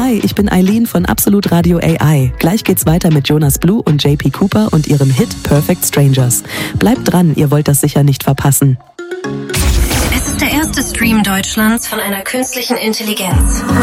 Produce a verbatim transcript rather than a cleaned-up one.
Hi, ich bin Eileen von Absolut Radio A I. Gleich geht's weiter mit Jonas Blue und J P Cooper und ihrem Hit Perfect Strangers. Bleibt dran, ihr wollt das sicher nicht verpassen. Es ist der erste Stream Deutschlands von einer künstlichen Intelligenz.